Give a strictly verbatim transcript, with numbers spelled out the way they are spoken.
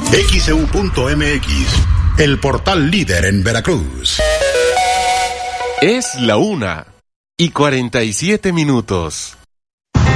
X E U punto M X, el portal líder en Veracruz. Es la una y cuarenta y siete minutos.